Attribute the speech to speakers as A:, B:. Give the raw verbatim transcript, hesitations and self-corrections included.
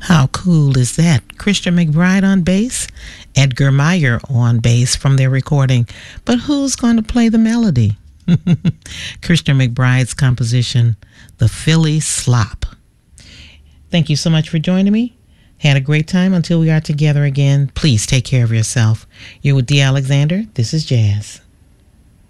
A: How cool is that? Christian McBride on bass, Edgar Meyer on bass from their recording. But who's going to play the melody? Christian McBride's composition, The Philly Slop. Thank you so much for joining me. Had a great time. Until we are together again, please take care of yourself. You're with Dee Alexander. This is Jazz.